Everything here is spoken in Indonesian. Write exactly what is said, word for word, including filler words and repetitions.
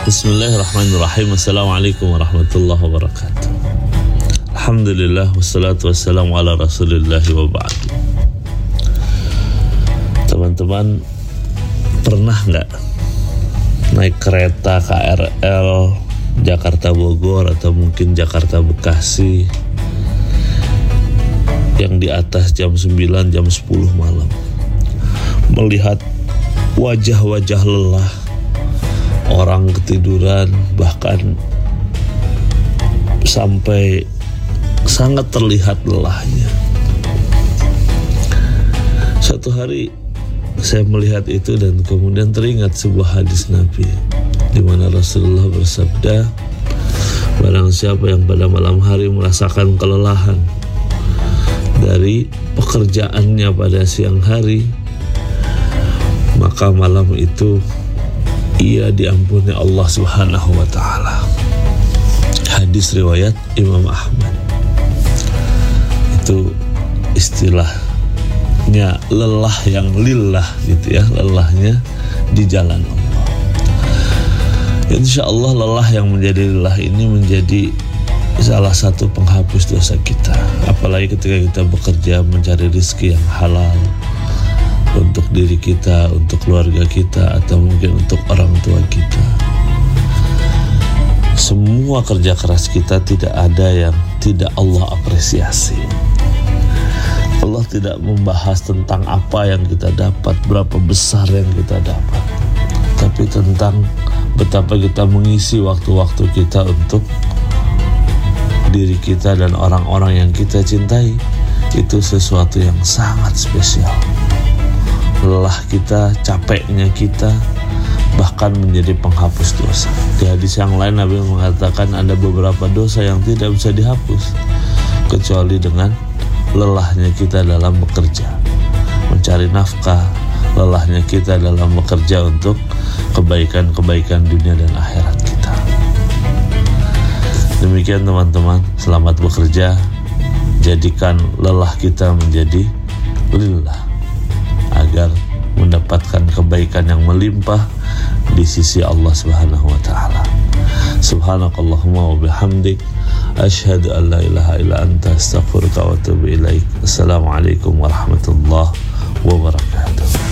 Bismillahirrahmanirrahim. Assalamualaikum warahmatullahi wabarakatuh. Alhamdulillah wassalatu wassalamu ala Rasulillah wa ba'd. Teman-teman, pernah nggak naik kereta K R L Jakarta Bogor atau mungkin Jakarta Bekasi yang di atas jam sembilan, jam sepuluh malam, melihat wajah-wajah lelah, orang ketiduran, bahkan sampai sangat terlihat lelahnya. Suatu hari saya melihat itu dan kemudian teringat sebuah hadis Nabi di mana Rasulullah bersabda, barang siapa yang pada malam hari merasakan kelelahan dari pekerjaannya pada siang hari, maka malam itu ia diampuni Allah Subhanahu wa taala. Hadis riwayat Imam Ahmad. Itu istilahnya lelah yang lillah gitu ya, lelahnya di jalan Allah. Insya Allah lelah yang menjadi lelah ini menjadi salah satu penghapus dosa kita. Apalagi ketika kita bekerja mencari rezeki yang halal untuk diri kita, untuk keluarga kita, atau mungkin untuk orang tua kita. Semua kerja keras kita tidak ada yang tidak Allah apresiasi. Allah tidak membahas tentang apa yang kita dapat, berapa besar yang kita dapat, tapi tentang betapa kita mengisi waktu-waktu kita untuk diri kita dan orang-orang yang kita cintai. Itu sesuatu yang sangat spesial. Lelah kita, capeknya kita, bahkan menjadi penghapus dosa. Di hadis yang lain Nabi mengatakan ada beberapa dosa yang tidak bisa dihapus kecuali dengan lelahnya kita dalam bekerja, mencari nafkah, lelahnya kita dalam bekerja untuk kebaikan-kebaikan dunia dan akhirat kita. Demikian teman-teman, selamat bekerja. Jadikan lelah kita menjadi lillah, agar mendapatkan kebaikan yang melimpah di sisi Allah Subhanahu wa taala. Subhanakallahumma wa bihamdik, asyhadu an la ilaha illa anta, astaghfiruka wa atubu ilaik. Assalamualaikum warahmatullahi wabarakatuh.